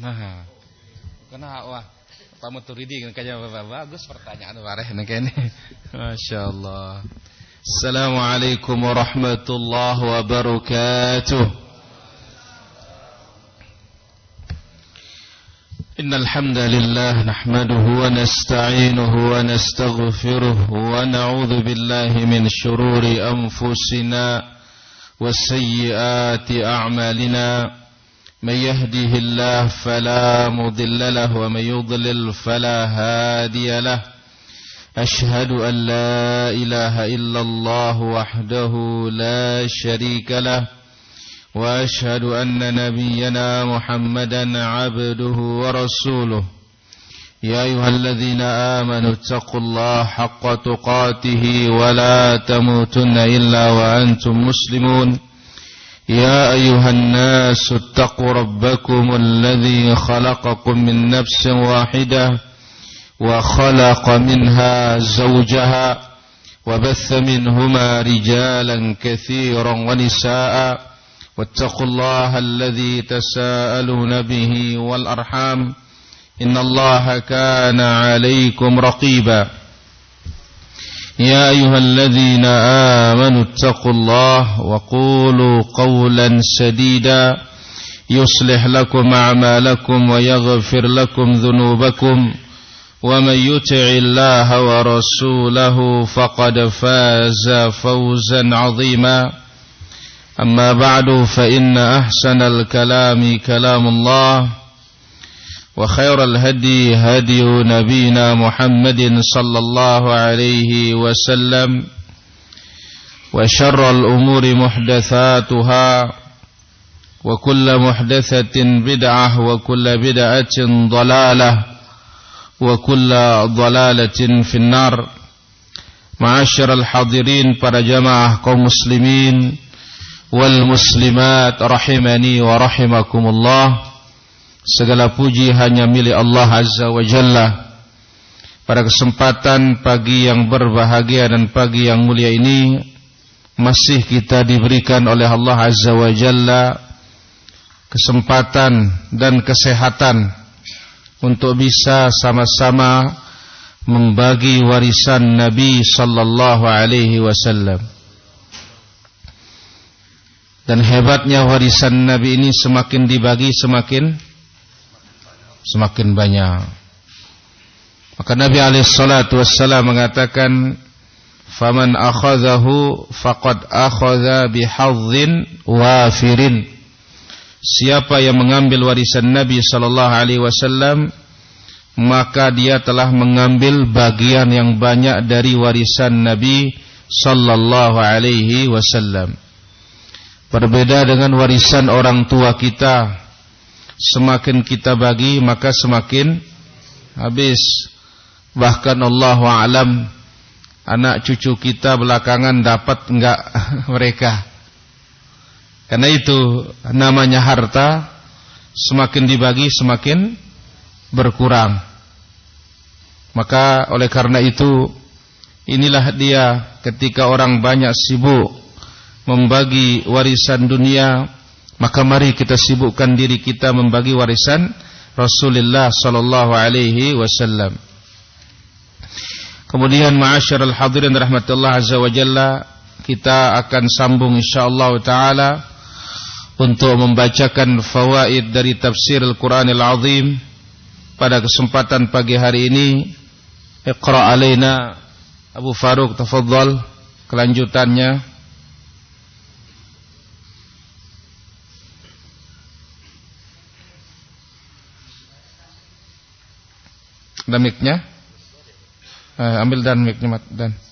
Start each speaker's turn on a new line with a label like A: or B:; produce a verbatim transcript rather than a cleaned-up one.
A: Kena wah Pak Muturidi kayaknya bagus pertanyaan wareh kene. Masyaallah. Assalamualaikum warahmatullahi wabarakatuh. Innal hamdalillah nahmaduhu wa nasta'inuhu wa nastaghfiruh wa na'udzu billahi min shururi anfusina wa sayyiati a'malina. Man yahdihillahu fala mudilla lahu wa man yudlil fala hadiya lahu. Ashhadu an la ilaha illallah wahdahu la sharika lahu wa ashhadu anna nabiyyana Muhammadan 'abduhu wa rasuluh. Ya ayyuhalladzina amanu taqullaha haqqa tuqatih wa la tamutunna illa wa antum muslimun. يا أيها الناس اتقوا ربكم الذي خلقكم من نفس واحدة وخلق منها زوجها وبث منهما رجالا كثيرا ونساء واتقوا الله الذي تساءلون به والأرحام إن الله كان عليكم رقيبا يا أيها الذين آمنوا اتقوا الله وقولوا قولا سديدا يصلح لكم أعمالكم ويغفر لكم ذنوبكم ومن يطع الله ورسوله فقد فاز فوزا عظيما أما بعد فإن أحسن الكلام كلام الله وخير الهدي هدي نبينا محمد صلى الله عليه وسلم وشر الأمور محدثاتها وكل محدثة بدعة وكل بدعة ضلالة وكل ضلالة في النار. معاشر الحاضرين para jamaah kaum muslimin wal muslimat rahimani wa rahimakumullah. Segala puji hanya milik Allah Azza wa Jalla. Pada kesempatan pagi yang berbahagia dan pagi yang mulia ini, masih kita diberikan oleh Allah Azza wa Jalla kesempatan dan kesehatan untuk bisa sama-sama membagi warisan Nabi sallallahu alaihi wasallam. Dan hebatnya warisan Nabi ini semakin dibagi semakin semakin banyak. Maka Nabi alaihi salatu wassalam mengatakan, "Faman akhadhahu faqad akhadha bihadzdin wafirin." Siapa yang mengambil warisan Nabi sallallahu alaihi wasallam, maka dia telah mengambil bagian yang banyak dari warisan Nabi sallallahu alaihi wasallam. Berbeda dengan warisan orang tua kita, semakin kita bagi maka semakin habis. Bahkan Allahu a'lam, anak cucu kita belakangan dapat enggak mereka. Karena itu namanya harta, semakin dibagi semakin berkurang. Maka oleh karena itu, inilah dia ketika orang banyak sibuk membagi warisan dunia, maka mari kita sibukkan diri kita membagi warisan Rasulullah sallallahu alaihi wasallam. Kemudian ma'asyiral hadirin rahmatullah azza wa jalla, kita akan sambung insyaallah taala untuk membacakan fawaid dari tafsir Al-Qur'anil Azim pada kesempatan pagi hari ini. Iqra alaina Abu Faruq, tafadhal kelanjutannya. Dan mic-nya eh, ambil dan mic-nya dan